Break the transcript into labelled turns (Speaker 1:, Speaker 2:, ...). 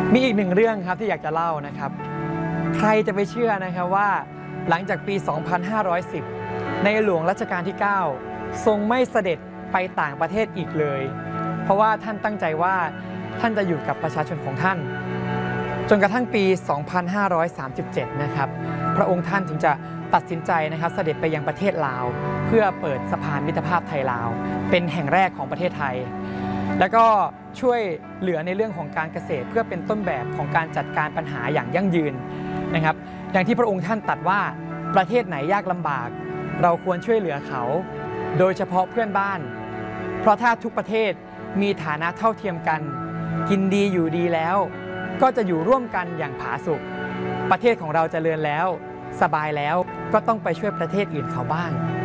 Speaker 1: มีอีกหนึ่งเรื่องครับที่อยากจะเล่านะครับใครจะไปเชื่อนะครับว่าหลังจากปี 2510 ในหลวงรัชกาลที่ 9 ทรงไม่เสด็จไปต่างประเทศอีกเลยเพราะว่าท่านตั้งใจว่าท่านจะอยู่กับประชาชนของท่านจนกระทั่งปี 2537 นะครับพระองค์ท่านถึงจะตัดสินใจนะครับเสด็จไปยังประเทศลาวเพื่อเปิดสะพานมิตรภาพไทยลาวเป็นแห่งแรกของประเทศไทยแล้วก็ช่วยเหลือในเรื่องของการเกษตรเพื่อเป็นต้นแบบของการจัดการปัญหาอย่างยั่งยืนนะครับอย่างที่พระองค์ท่านตรัสว่าประเทศไหนยากลำบากเราควรช่วยเหลือเขาโดยเฉพาะเพื่อนบ้านเพราะถ้าทุกประเทศมีฐานะเท่าเทียมกันกินดีอยู่ดีแล้วก็จะอยู่ร่วมกันอย่างผาสุกประเทศของเราเจริญแล้วสบายแล้วก็ต้องไปช่วยประเทศอื่นเขาบ้าง